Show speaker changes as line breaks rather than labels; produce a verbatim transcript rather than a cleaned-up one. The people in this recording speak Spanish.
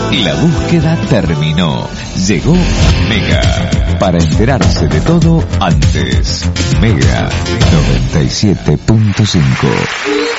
La búsqueda terminó. Llegó Mega. Para enterarse de todo antes. Mega noventa y siete punto cinco.